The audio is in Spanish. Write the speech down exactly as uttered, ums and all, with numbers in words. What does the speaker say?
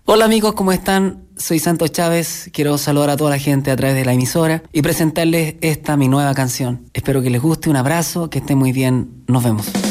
Hola amigos, ¿cómo están? Soy Santos Chávez, quiero saludar a toda la gente a través de la emisora y presentarles esta mi nueva canción. Espero que les guste, un abrazo, que estén muy bien, nos vemos.